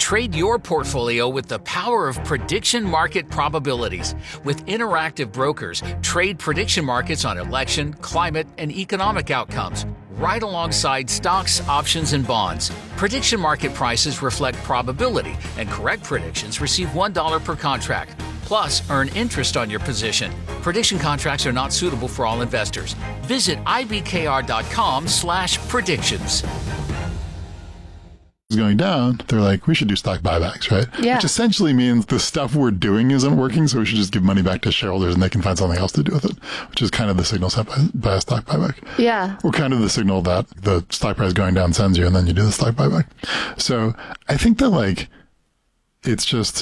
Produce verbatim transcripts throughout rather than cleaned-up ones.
Trade your portfolio with the power of prediction market probabilities. With interactive brokers, trade prediction markets on election, climate, and economic outcomes, right alongside stocks, options, and bonds. Prediction market prices reflect probability, and correct predictions receive one dollar per contract. Plus, earn interest on your position. Prediction contracts are not suitable for all investors. Visit ibkr.com slash predictions. Going down, they're like, we should do stock buybacks, right? Yeah. Which essentially means the stuff we're doing isn't working, so we should just give money back to shareholders and they can find something else to do with it, which is kind of the signal sent by, by a stock buyback. Yeah. Or kind of the signal that the stock price going down sends you, and then you do the stock buyback. So I think that, like, it's just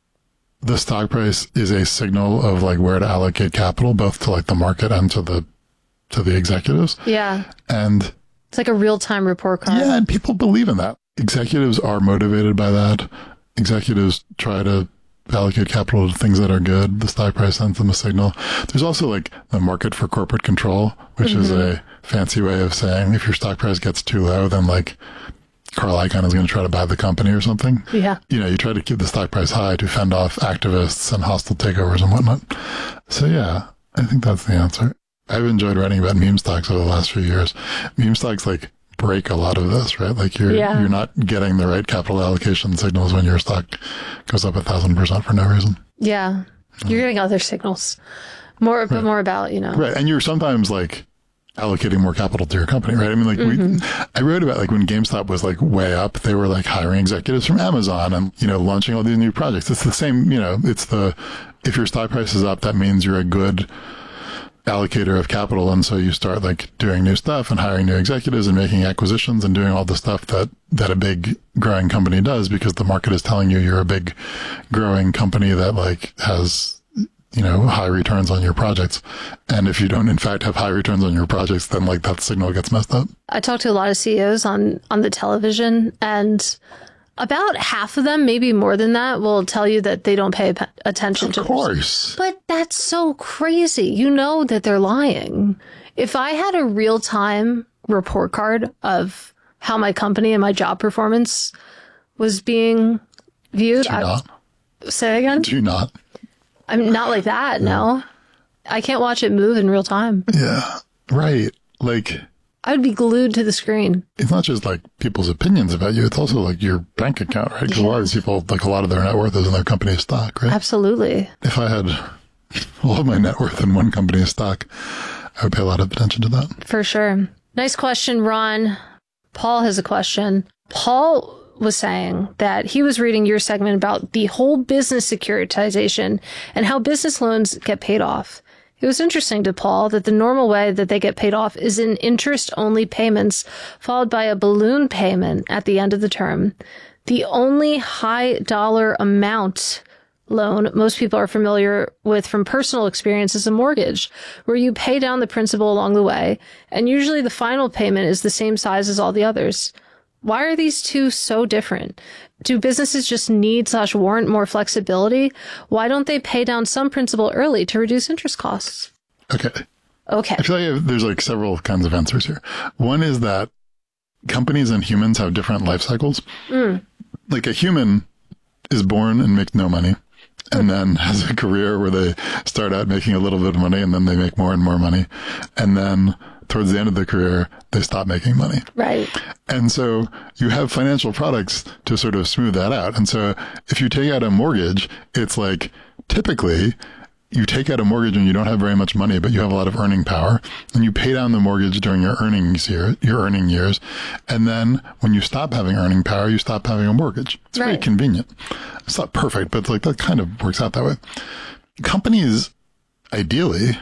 the stock price is a signal of, like, where to allocate capital, both to, like, the market and to the to the executives. Yeah. And it's like a real-time report card. Yeah, and people believe in that. Executives are motivated by that. Executives try to allocate capital to things that are good. The stock price sends them a signal. There's also, like, the market for corporate control, which mm-hmm. is a fancy way of saying if your stock price gets too low, then, like, Carl Icahn is going to try to buy the company or something. Yeah. You know, you try to keep the stock price high to fend off activists and hostile takeovers and whatnot. So, yeah, I think that's the answer. I've enjoyed writing about meme stocks over the last few years. Meme stocks, like, break a lot of this, right? Like you're yeah. you're not getting the right capital allocation signals when your stock goes up a thousand percent for no reason. Yeah, you're getting other signals, more right. but more about you know right, and you're sometimes like allocating more capital to your company, right? I mean, like mm-hmm. we, I wrote about like when GameStop was like way up, they were like hiring executives from Amazon and you know launching all these new projects. It's the same, you know, it's the if your stock price is up, that means you're a good allocator of capital, and so you start like doing new stuff and hiring new executives and making acquisitions and doing all the stuff that that a big growing company does because the market is telling you you're a big growing company that like has you know high returns on your projects. And if you don't in fact have high returns on your projects, then like that signal gets messed up. I talked to a lot of C E Os on on the television, and about half of them, maybe more than that, will tell you that they don't pay p- attention of to. Of course. But that's so crazy. You know that they're lying. If I had a real-time report card of how my company and my job performance was being viewed. Do you not? Say again? Do you not? I'm not like that, yeah. no. I can't watch it move in real time. Yeah, right. Like... I would be glued to the screen. It's not just like people's opinions about you. It's also like your bank account, right? Because yeah. a lot of these people, like a lot of their net worth is in their company's stock, right? Absolutely. If I had all of my net worth in one company's stock, I would pay a lot of attention to that. For sure. Nice question, Ron. Paul has a question. Paul was saying that he was reading your segment about the whole business securitization and how business loans get paid off. It was interesting to Paul that the normal way that they get paid off is in interest-only payments, followed by a balloon payment at the end of the term. The only high-dollar amount loan most people are familiar with from personal experience is a mortgage, where you pay down the principal along the way, and usually the final payment is the same size as all the others. Why are these two so different? Do businesses just need slash warrant more flexibility? Why don't they pay down some principal early to reduce interest costs? Okay. Okay. I feel like there's like several kinds of answers here. One is that companies and humans have different life cycles. Mm. Like a human is born and makes no money and then has a career where they start out making a little bit of money and then they make more and more money. And then towards the end of their career, they stop making money. Right. And so you have financial products to sort of smooth that out. And so if you take out a mortgage, it's like typically you take out a mortgage when you don't have very much money, but you have a lot of earning power, and you pay down the mortgage during your earnings year, your earning years. And then when you stop having earning power, you stop having a mortgage. It's right. very convenient. It's not perfect, but like that kind of works out that way. Companies ideally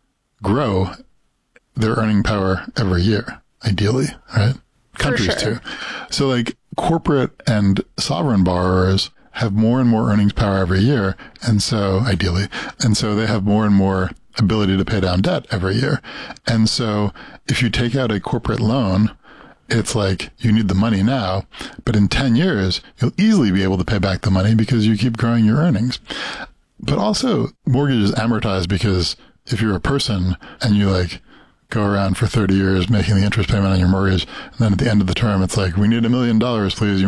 grow their earning power every year, ideally, right? Countries sure. too. So like corporate and sovereign borrowers have more and more earnings power every year. And so ideally, and so they have more and more ability to pay down debt every year. And so if you take out a corporate loan, it's like you need the money now, but in ten years, you'll easily be able to pay back the money because you keep growing your earnings. But also mortgages amortize because if you're a person and you like go around for thirty years making the interest payment on your mortgage, and then at the end of the term, it's like, we need a million dollars, please.